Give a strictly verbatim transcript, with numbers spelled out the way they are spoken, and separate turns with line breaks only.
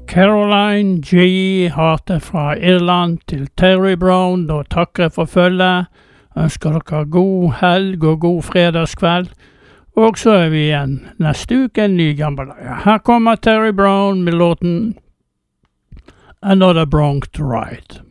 Caroline G. Harte fra Irland til Terry Brown, da takker jeg for følget. Ønsker dere god helg og god fredagskveld. Og så er vi igjen neste uke, en ny jambalaya. Her kommer Terry Brown med låten Another Bronx Ride.